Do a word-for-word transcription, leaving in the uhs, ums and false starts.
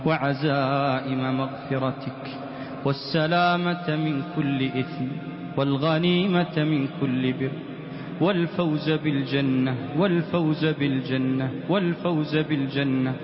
وعزائم مغفرتك، والسلامة من كل إثم، والغنيمة من كل بر، والفوز بالجنة والفوز بالجنة والفوز بالجنة